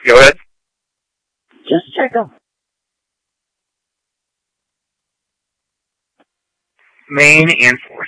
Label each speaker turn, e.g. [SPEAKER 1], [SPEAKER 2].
[SPEAKER 1] Go ahead.
[SPEAKER 2] Just check them.
[SPEAKER 1] Main and 4th.